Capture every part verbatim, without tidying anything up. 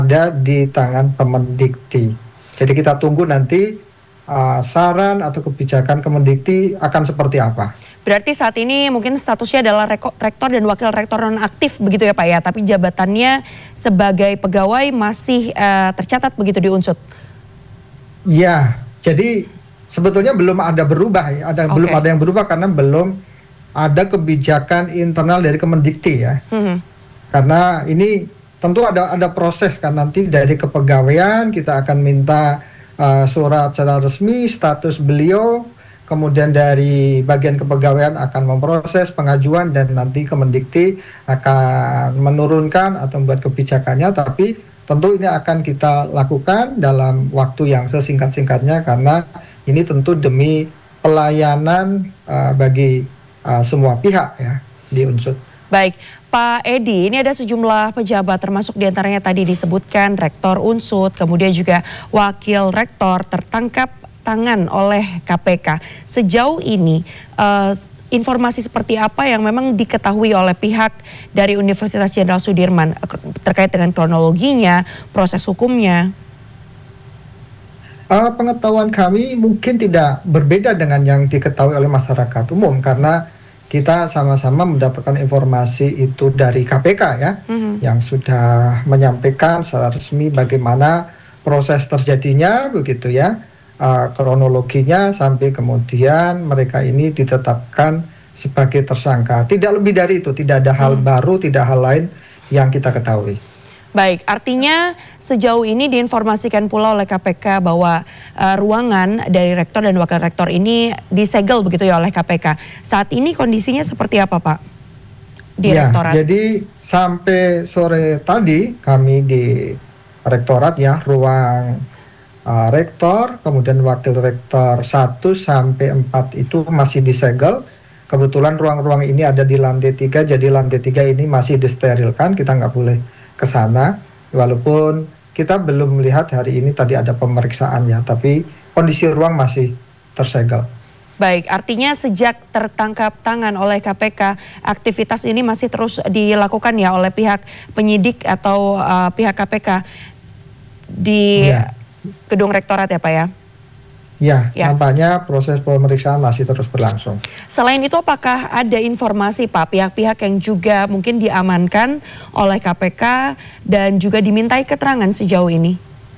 ada di tangan Kemendikti. Jadi kita tunggu nanti uh, saran atau kebijakan Kemendikti akan seperti apa. Berarti saat ini mungkin statusnya adalah rektor dan wakil rektor nonaktif begitu ya Pak ya, tapi jabatannya sebagai pegawai masih uh, tercatat begitu di Unsut. Ya, jadi sebetulnya belum ada berubah ya, ada okay. belum ada yang berubah karena belum ada kebijakan internal dari Kemendikti ya. Mm-hmm. Karena ini tentu ada ada proses kan, nanti dari kepegawaian kita akan minta uh, surat secara resmi status beliau. Kemudian dari bagian kepegawaian akan memproses pengajuan dan nanti Kemendikti akan menurunkan atau membuat kebijakannya. Tapi tentu ini akan kita lakukan dalam waktu yang sesingkat-singkatnya karena ini tentu demi pelayanan uh, bagi uh, semua pihak ya di Unsut. Baik, Pak Edi, ini ada sejumlah pejabat termasuk diantaranya tadi disebutkan Rektor Unsut, kemudian juga Wakil Rektor tertangkap tangan oleh K P K. Sejauh ini uh, informasi seperti apa yang memang diketahui oleh pihak dari Universitas Jenderal Sudirman terkait dengan kronologinya, proses hukumnya? Uh, pengetahuan kami mungkin tidak berbeda dengan yang diketahui oleh masyarakat umum karena kita sama-sama mendapatkan informasi itu dari K P K ya, mm-hmm. yang sudah menyampaikan secara resmi bagaimana proses terjadinya begitu ya. Uh, kronologinya sampai kemudian mereka ini ditetapkan sebagai tersangka. Tidak lebih dari itu, tidak ada hal hmm. baru, tidak hal lain yang kita ketahui. Baik, artinya sejauh ini diinformasikan pula oleh K P K bahwa uh, ruangan dari rektor dan wakil rektor ini disegel begitu ya oleh K P K. Saat ini kondisinya seperti apa Pak? Di ya, rektorat. Jadi sampai sore tadi kami di rektorat ya, ruang Uh, rektor, kemudian wakil rektor satu sampai empat itu masih disegel. Kebetulan ruang-ruang ini ada di lantai tiga, jadi lantai tiga ini masih disterilkan, kita nggak boleh ke sana. Walaupun kita belum melihat hari ini tadi ada pemeriksaannya, tapi kondisi ruang masih tersegel. Baik, artinya sejak tertangkap tangan oleh K P K, aktivitas ini masih terus dilakukan ya oleh pihak penyidik atau uh, pihak K P K di... Ya. Gedung rektorat ya Pak ya? Ya, ya, nampaknya proses pemeriksaan masih terus berlangsung. Selain itu apakah ada informasi Pak, pihak-pihak yang juga mungkin diamankan oleh K P K dan juga dimintai keterangan sejauh ini?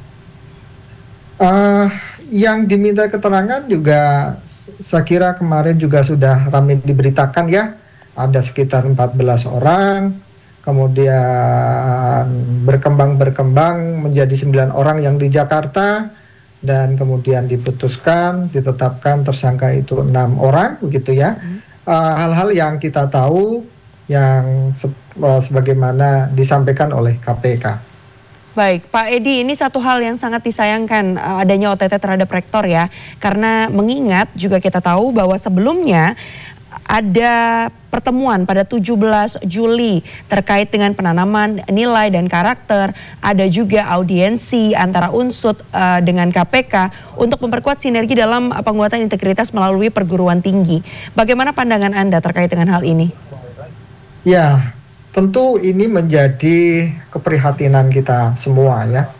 Uh, yang diminta keterangan juga saya kira kemarin juga sudah ramai diberitakan ya. Ada sekitar empat belas orang. Kemudian berkembang-berkembang menjadi sembilan orang yang di Jakarta dan kemudian diputuskan, ditetapkan tersangka itu enam orang begitu ya. Hmm. Uh, hal-hal yang kita tahu yang se uh, sebagaimana disampaikan oleh K P K. Baik, Pak Edi, ini satu hal yang sangat disayangkan uh, adanya O T T terhadap rektor ya. Karena mengingat juga kita tahu bahwa sebelumnya ada pertemuan pada tujuh belas Juli terkait dengan penanaman nilai dan karakter. Ada juga audiensi antara Unsut uh, dengan K P K untuk memperkuat sinergi dalam penguatan integritas melalui perguruan tinggi. Bagaimana pandangan Anda terkait dengan hal ini? Ya, tentu ini menjadi keprihatinan kita semua ya.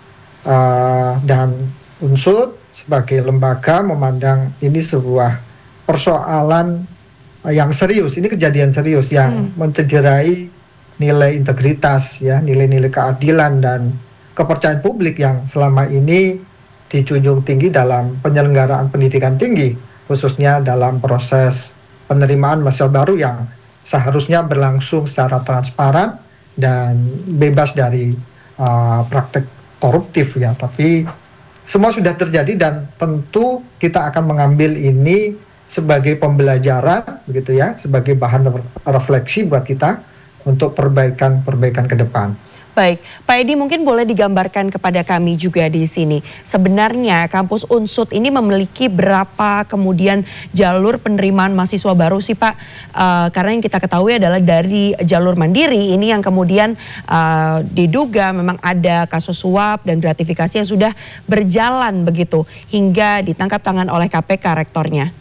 Uh, dan Unsut sebagai lembaga memandang ini sebuah persoalan yang serius, ini kejadian serius yang hmm. mencederai nilai integritas ya, nilai-nilai keadilan dan kepercayaan publik yang selama ini dijunjung tinggi dalam penyelenggaraan pendidikan tinggi, khususnya dalam proses penerimaan mahasiswa baru yang seharusnya berlangsung secara transparan dan bebas dari uh, praktek koruptif ya. Tapi semua sudah terjadi dan tentu kita akan mengambil ini sebagai pembelajaran begitu ya, sebagai bahan refleksi buat kita untuk perbaikan-perbaikan ke depan. Baik, Pak Edi mungkin boleh digambarkan kepada kami juga di sini. Sebenarnya kampus Unsut ini memiliki berapa kemudian jalur penerimaan mahasiswa baru sih Pak? Uh, karena yang kita ketahui adalah dari jalur mandiri ini yang kemudian uh, diduga memang ada kasus suap dan gratifikasi yang sudah berjalan begitu hingga ditangkap tangan oleh K P K rektornya.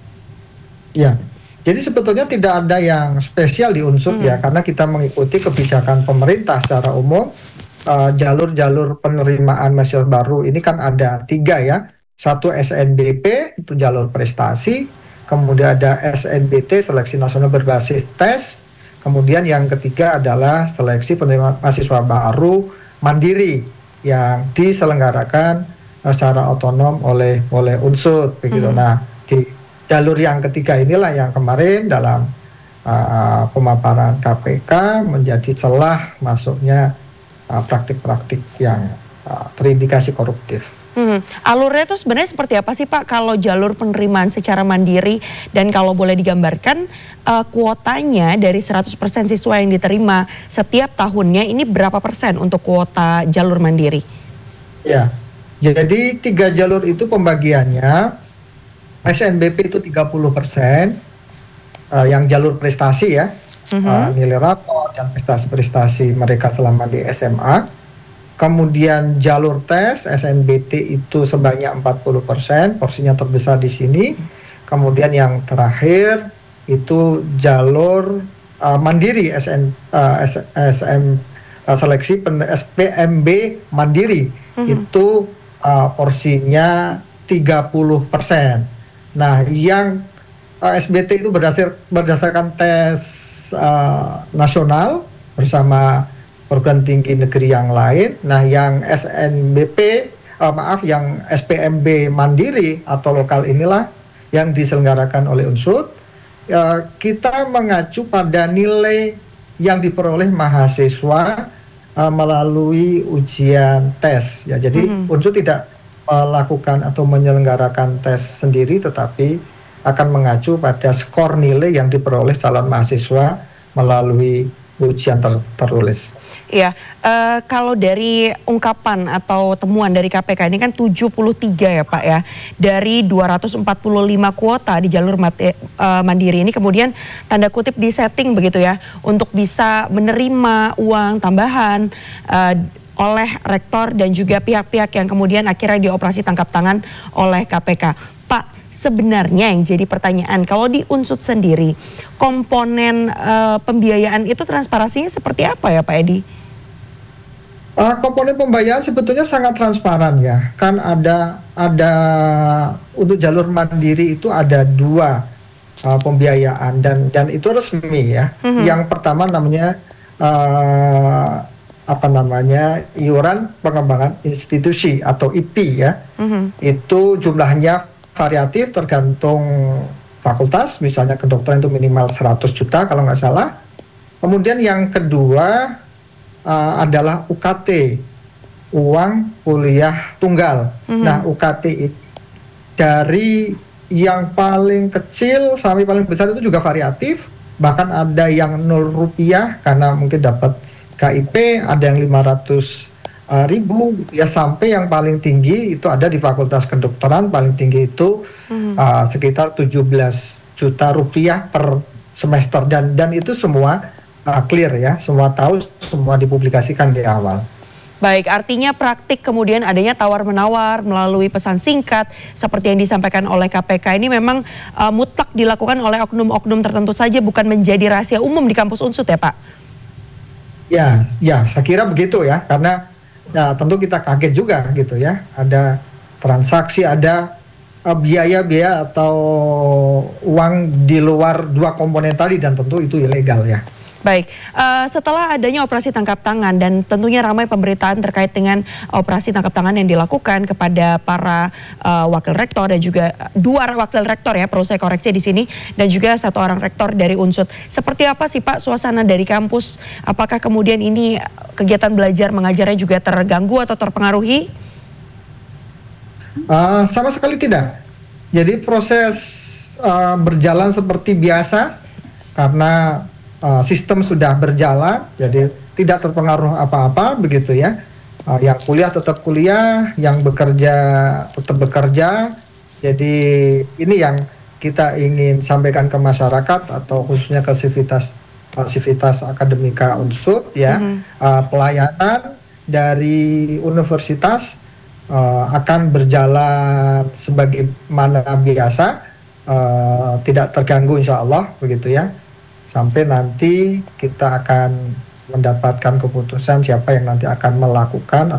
Ya, jadi sebetulnya tidak ada yang spesial di Unsut hmm. ya, karena kita mengikuti kebijakan pemerintah secara umum uh, jalur-jalur penerimaan mahasiswa baru ini kan ada tiga ya. Satu S N B P itu jalur prestasi, kemudian ada S N B T seleksi nasional berbasis tes, kemudian yang ketiga adalah seleksi penerimaan mahasiswa baru mandiri yang diselenggarakan uh, secara otonom oleh oleh unsur begitu. Hmm. Nah, di jalur yang ketiga inilah yang kemarin dalam uh, pemaparan K P K menjadi celah masuknya praktik-praktik uh, yang uh, terindikasi koruptif. Hmm. Alurnya itu sebenarnya seperti apa sih Pak kalau jalur penerimaan secara mandiri, dan kalau boleh digambarkan uh, kuotanya dari seratus persen siswa yang diterima setiap tahunnya ini berapa persen untuk kuota jalur mandiri? Ya, jadi tiga jalur itu pembagiannya. S N B P itu tiga puluh persen, uh, yang jalur prestasi ya, uh-huh. uh, nilai rapor dan prestasi-prestasi mereka selama di S M A. Kemudian jalur tes S N B T itu sebanyak empat puluh persen, porsinya terbesar di sini. Kemudian yang terakhir itu jalur uh, mandiri S N, uh, S, SM, uh, seleksi S P M B mandiri, uh-huh. itu uh, porsinya tiga puluh persen. Nah, yang uh, S B T itu berdasar, berdasarkan tes uh, nasional bersama perguruan tinggi negeri yang lain. Nah, yang S N B P, uh, maaf, yang S P M B mandiri atau lokal inilah yang diselenggarakan oleh unsur. Uh, kita mengacu pada nilai yang diperoleh mahasiswa uh, melalui ujian tes. Ya, jadi mm-hmm. unsur tidak melakukan atau menyelenggarakan tes sendiri, tetapi akan mengacu pada skor nilai yang diperoleh calon mahasiswa melalui ujian ter tertulis. Iya, uh, kalau dari ungkapan atau temuan dari K P K ini kan tujuh puluh tiga ya Pak ya, dari dua ratus empat puluh lima kuota di jalur mate, uh, mandiri ini kemudian tanda kutip disetting begitu ya, untuk bisa menerima uang tambahan uh, oleh rektor dan juga pihak-pihak yang kemudian akhirnya dioperasi tangkap tangan oleh K P K. Pak, sebenarnya yang jadi pertanyaan, kalau di unsur sendiri, komponen uh, pembiayaan itu transparansinya seperti apa ya Pak Edi? Uh, komponen pembayaran sebetulnya sangat transparan ya. Kan ada, ada untuk jalur mandiri itu ada dua uh, pembiayaan dan, dan itu resmi ya. Mm-hmm. Yang pertama namanya uh, apa namanya iuran pengembangan institusi atau I P ya, mm-hmm. itu jumlahnya variatif tergantung fakultas, misalnya kedokteran itu minimal seratus juta kalau nggak salah. Kemudian yang kedua uh, adalah U K T, uang kuliah tunggal. Mm-hmm. Nah, U K T itu dari yang paling kecil sampai paling besar itu juga variatif, bahkan ada yang nol rupiah karena mungkin dapat K I P, ada yang lima ratus ribu ya, sampai yang paling tinggi itu ada di Fakultas Kedokteran, paling tinggi itu hmm. uh, sekitar tujuh belas juta rupiah per semester, dan dan itu semua uh, clear ya, semua tahu, semua dipublikasikan di awal. Baik, artinya praktik kemudian adanya tawar-menawar melalui pesan singkat seperti yang disampaikan oleh K P K ini memang uh, mutlak dilakukan oleh oknum-oknum tertentu saja, bukan menjadi rahasia umum di kampus Unsut ya Pak? Ya, ya, saya kira begitu ya, karena ya, tentu kita kaget juga gitu ya, ada transaksi, ada biaya-biaya uh, atau uang di luar dua komponen tadi, dan tentu itu ilegal ya. Baik, uh, setelah adanya operasi tangkap tangan dan tentunya ramai pemberitaan terkait dengan operasi tangkap tangan yang dilakukan kepada para uh, wakil rektor dan juga dua wakil rektor ya, perlu saya koreksi di sini, dan juga satu orang rektor dari Unsut. Seperti apa sih Pak suasana dari kampus? Apakah kemudian ini kegiatan belajar mengajarnya juga terganggu atau terpengaruhi? Uh, sama sekali tidak. Jadi proses uh, berjalan seperti biasa karena Uh, sistem sudah berjalan, jadi tidak terpengaruh apa-apa begitu ya. Uh, yang kuliah tetap kuliah, yang bekerja tetap bekerja. Jadi ini yang kita ingin sampaikan ke masyarakat atau khususnya ke sivitas uh, sivitas akademika Unsut ya. Mm-hmm. uh, pelayanan dari universitas uh, akan berjalan sebagaimana biasa, uh, tidak terganggu insya Allah begitu ya. Sampai nanti kita akan mendapatkan keputusan siapa yang nanti akan melakukan